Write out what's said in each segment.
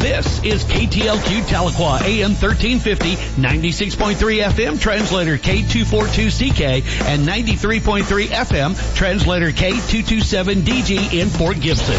This is KTLQ Tahlequah, AM 1350, 96.3 FM, translator K242CK, and 93.3 FM, translator K227DG in Fort Gibson.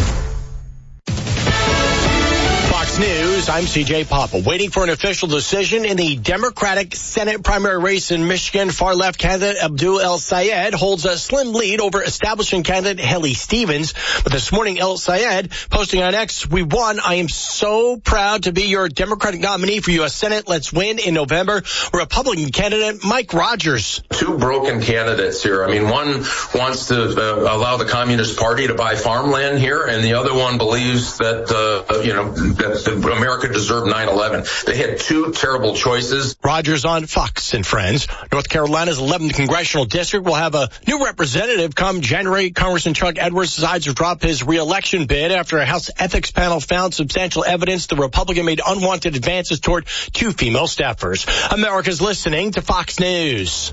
News, I'm CJ Papa. Waiting for an official decision in the Democratic Senate primary race in Michigan. Far-left candidate Abdul El-Sayed holds a slim lead over establishment candidate Haley Stevens. But this morning, El-Sayed posting on X, "We won. I am so proud to be your Democratic nominee for U.S. Senate. Let's win in November." Republican candidate Mike Rogers. Two broken candidates here. I mean, one wants to allow the Communist Party to buy farmland here, and the other one believes that, that America deserved 9/11. They had two terrible choices. Rogers on Fox and Friends. North Carolina's 11th congressional district will have a new representative come January. Congressman Chuck Edwards decides to drop his re-election bid after a House ethics panel found substantial evidence the Republican made unwanted advances toward two female staffers. America's listening to Fox News.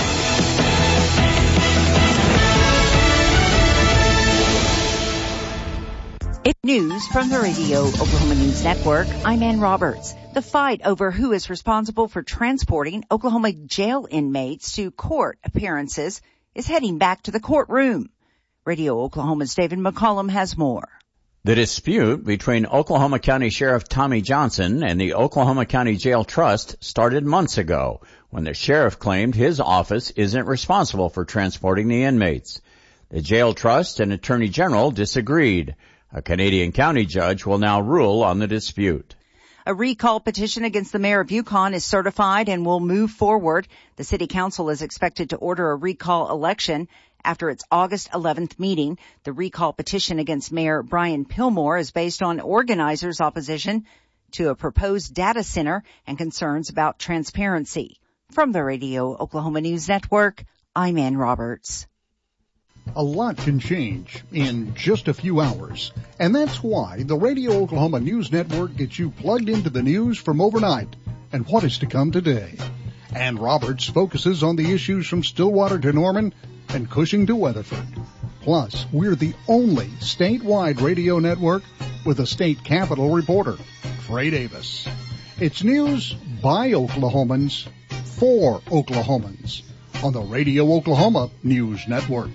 News from the Radio Oklahoma News Network. I'm Ann Roberts. The fight over who is responsible for transporting Oklahoma jail inmates to court appearances is heading back to the courtroom. Radio Oklahoma's David McCollum has more. The dispute between Oklahoma County Sheriff Tommy Johnson and the Oklahoma County Jail Trust started months ago when the sheriff claimed his office isn't responsible for transporting the inmates. The Jail Trust and Attorney General disagreed. A Canadian county judge will now rule on the dispute. A recall petition against the mayor of Yukon is certified and will move forward. The city council is expected to order a recall election after its August 11th meeting. The recall petition against Mayor Brian Pillmore is based on organizers' opposition to a proposed data center and concerns about transparency. From the Radio Oklahoma News Network, I'm Ann Roberts. A lot can change in just a few hours, and that's why the Radio Oklahoma News Network gets you plugged into the news from overnight and what is to come today. Ann Roberts focuses on the issues from Stillwater to Norman and Cushing to Weatherford. Plus, we're the only statewide radio network with a state capitol reporter, Trey Davis. It's news by Oklahomans for Oklahomans on the Radio Oklahoma News Network.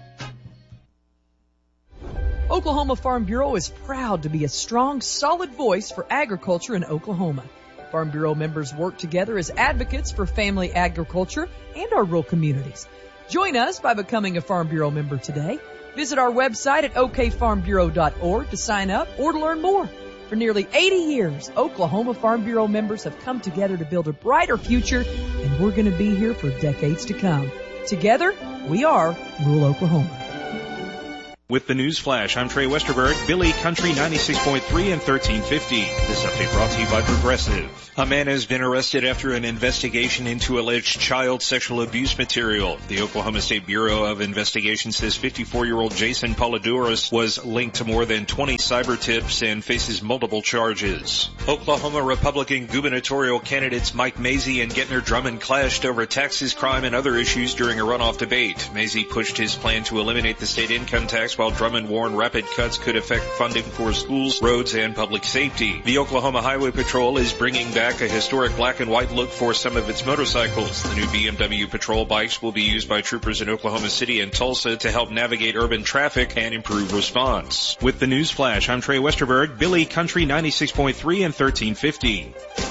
Oklahoma Farm Bureau is proud to be a strong, solid voice for agriculture in Oklahoma. Farm Bureau members work together as advocates for family agriculture and our rural communities. Join us by becoming a Farm Bureau member today. Visit our website at okfarmbureau.org to sign up or to learn more. For nearly 80 years, Oklahoma Farm Bureau members have come together to build a brighter future, and we're going to be here for decades to come. Together, we are rural Oklahoma. With the News Flash, I'm Trey Westerberg, Billy Country 96.3 and 1350. This update brought to you by Progressive. A man has been arrested after an investigation into alleged child sexual abuse material. The Oklahoma State Bureau of Investigation says 54-year-old Jason Polidouris was linked to more than 20 cyber tips and faces multiple charges. Oklahoma Republican gubernatorial candidates Mike Mazie and Getner Drummond clashed over taxes, crime, and other issues during a runoff debate. Mazie pushed his plan to eliminate the state income tax, while Drummond warned rapid cuts could affect funding for schools, roads, and public safety. The Oklahoma Highway Patrol is bringing back a historic black and white look for some of its motorcycles. The new BMW Patrol bikes will be used by troopers in Oklahoma City and Tulsa to help navigate urban traffic and improve response. With the News Flash, I'm Trey Westerberg, Billy Country 96.3 and 1350.